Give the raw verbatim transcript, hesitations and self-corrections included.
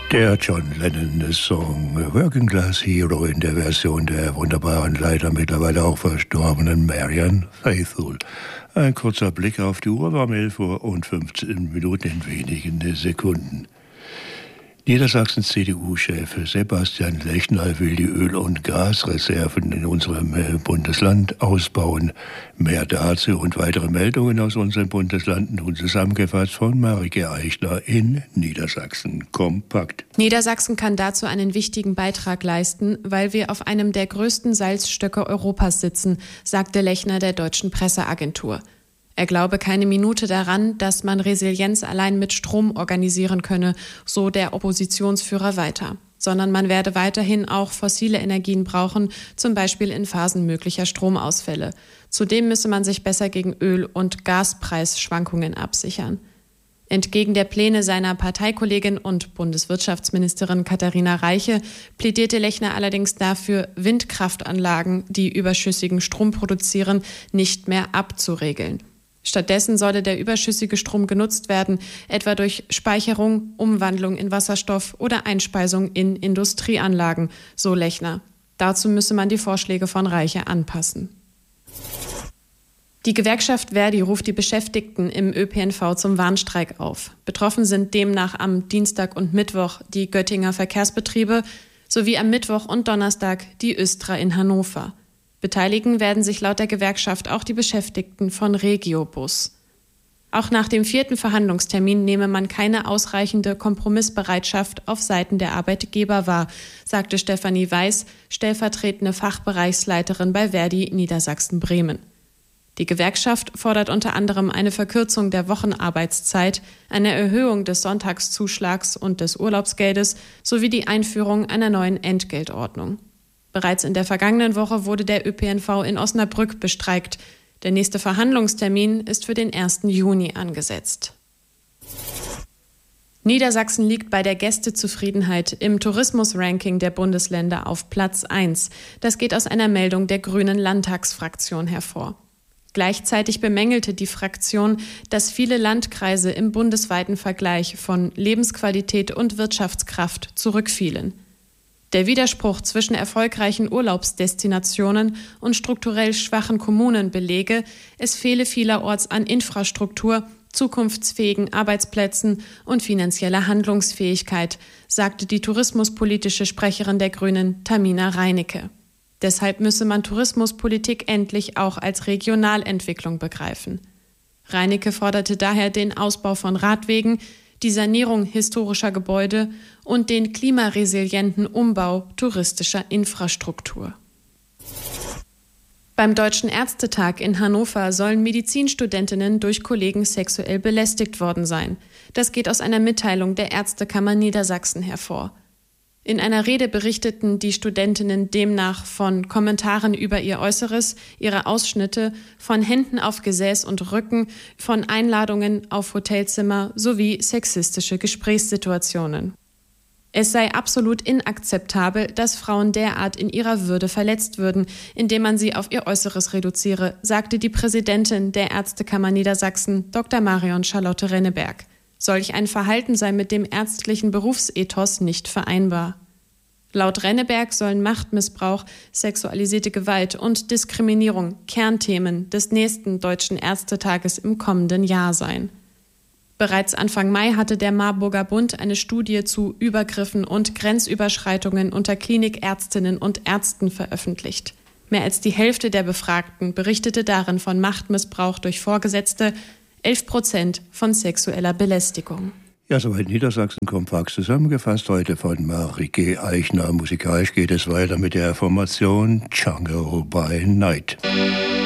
Der John Lennon-Song Working Class Hero in der Version der wunderbaren, leider mittlerweile auch verstorbenen Marianne Faithfull. Ein kurzer Blick auf die Uhr war um elf Uhr und fünfzehn Minuten in wenigen Sekunden. Niedersachsens C D U-Chef Sebastian Lechner will die Öl- und Gasreserven in unserem Bundesland ausbauen. Mehr dazu und weitere Meldungen aus unserem Bundesland nun zusammengefasst von Marike Eichler in Niedersachsen kompakt. Niedersachsen kann dazu einen wichtigen Beitrag leisten, weil wir auf einem der größten Salzstöcke Europas sitzen, sagte Lechner der Deutschen Presseagentur. Er glaube keine Minute daran, dass man Resilienz allein mit Strom organisieren könne, so der Oppositionsführer weiter, sondern man werde weiterhin auch fossile Energien brauchen, zum Beispiel in Phasen möglicher Stromausfälle. Zudem müsse man sich besser gegen Öl- und Gaspreisschwankungen absichern. Entgegen der Pläne seiner Parteikollegin und Bundeswirtschaftsministerin Katharina Reiche plädierte Lechner allerdings dafür, Windkraftanlagen, die überschüssigen Strom produzieren, nicht mehr abzuregeln. Stattdessen solle der überschüssige Strom genutzt werden, etwa durch Speicherung, Umwandlung in Wasserstoff oder Einspeisung in Industrieanlagen, so Lechner. Dazu müsse man die Vorschläge von Reiche anpassen. Die Gewerkschaft Verdi ruft die Beschäftigten im Ö P N V zum Warnstreik auf. Betroffen sind demnach am Dienstag und Mittwoch die Göttinger Verkehrsbetriebe sowie am Mittwoch und Donnerstag die Östra in Hannover. Beteiligen werden sich laut der Gewerkschaft auch die Beschäftigten von Regiobus. Auch nach dem vierten Verhandlungstermin nehme man keine ausreichende Kompromissbereitschaft auf Seiten der Arbeitgeber wahr, sagte Stefanie Weiß, stellvertretende Fachbereichsleiterin bei Verdi Niedersachsen-Bremen. Die Gewerkschaft fordert unter anderem eine Verkürzung der Wochenarbeitszeit, eine Erhöhung des Sonntagszuschlags und des Urlaubsgeldes sowie die Einführung einer neuen Entgeltordnung. Bereits in der vergangenen Woche wurde der Ö P N V in Osnabrück bestreikt. Der nächste Verhandlungstermin ist für den ersten Juni angesetzt. Niedersachsen liegt bei der Gästezufriedenheit im Tourismusranking der Bundesländer auf Platz eins. Das geht aus einer Meldung der Grünen Landtagsfraktion hervor. Gleichzeitig bemängelte die Fraktion, dass viele Landkreise im bundesweiten Vergleich von Lebensqualität und Wirtschaftskraft zurückfielen. Der Widerspruch zwischen erfolgreichen Urlaubsdestinationen und strukturell schwachen Kommunen belege, es fehle vielerorts an Infrastruktur, zukunftsfähigen Arbeitsplätzen und finanzieller Handlungsfähigkeit, sagte die tourismuspolitische Sprecherin der Grünen, Tamina Reinecke. Deshalb müsse man Tourismuspolitik endlich auch als Regionalentwicklung begreifen. Reinecke forderte daher den Ausbau von Radwegen, die Sanierung historischer Gebäude und den klimaresilienten Umbau touristischer Infrastruktur. Beim Deutschen Ärztetag in Hannover sollen Medizinstudentinnen durch Kollegen sexuell belästigt worden sein. Das geht aus einer Mitteilung der Ärztekammer Niedersachsen hervor. In einer Rede berichteten die Studentinnen demnach von Kommentaren über ihr Äußeres, ihre Ausschnitte, von Händen auf Gesäß und Rücken, von Einladungen auf Hotelzimmer sowie sexistische Gesprächssituationen. Es sei absolut inakzeptabel, dass Frauen derart in ihrer Würde verletzt würden, indem man sie auf ihr Äußeres reduziere, sagte die Präsidentin der Ärztekammer Niedersachsen, Doktor Marion Charlotte Renneberg. Solch ein Verhalten sei mit dem ärztlichen Berufsethos nicht vereinbar. Laut Renneberg sollen Machtmissbrauch, sexualisierte Gewalt und Diskriminierung Kernthemen des nächsten Deutschen Ärztetages im kommenden Jahr sein. Bereits Anfang Mai hatte der Marburger Bund eine Studie zu Übergriffen und Grenzüberschreitungen unter Klinikärztinnen und Ärzten veröffentlicht. Mehr als die Hälfte der Befragten berichtete darin von Machtmissbrauch durch Vorgesetzte, elf Prozent von sexueller Belästigung. Ja, soweit Niedersachsen kompakt zusammengefasst heute von Marike Eichner. Musikalisch geht es weiter mit der Formation Jungle by Night.